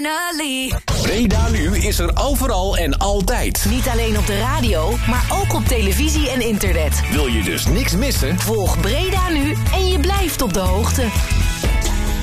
finally. Breda Nu is er overal en altijd. Niet alleen op de radio, maar ook op televisie en internet. Wil je dus niks missen? Volg Breda Nu en je blijft op de hoogte.